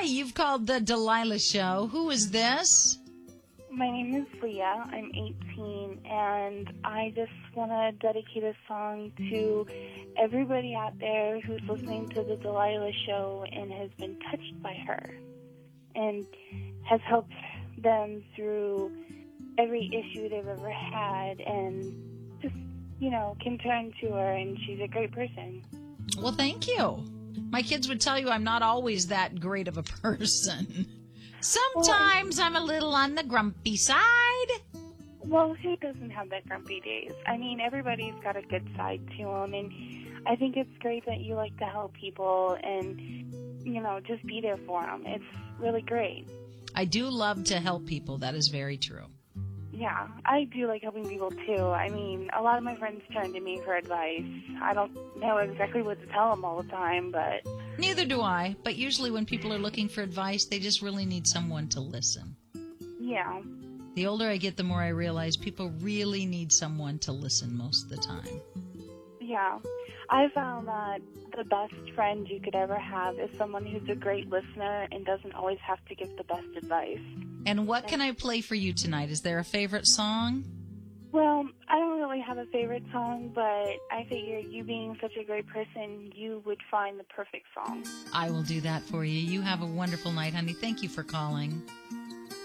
you've called the Delilah Show. Who is this? My name is Leah. I'm 18, and I just want to dedicate a song to everybody out there who's listening to the Delilah Show and has been touched by her and has helped them through every issue they've ever had and just, can turn to her, and she's a great person. Well, thank you. My kids would tell you I'm not always that great of a person. Sometimes I'm a little on the grumpy side. Well, who doesn't have that grumpy days? I mean, everybody's got a good side to them, and I think it's great that you like to help people and, just be there for them. It's really great. I do love to help people. That is very true. Yeah, I do like helping people, too. I mean, a lot of my friends turn to me for advice. I don't know exactly what to tell them all the time, but... Neither do I, but usually when people are looking for advice, they just really need someone to listen. Yeah. The older I get, the more I realize people really need someone to listen most of the time. Yeah. I found that the best friend you could ever have is someone who's a great listener and doesn't always have to give the best advice. And what can I play for you tonight? Is there a favorite song? Well, I don't really have a favorite song, but I figure you being such a great person, you would find the perfect song. I will do that for you. You have a wonderful night, honey. Thank you for calling.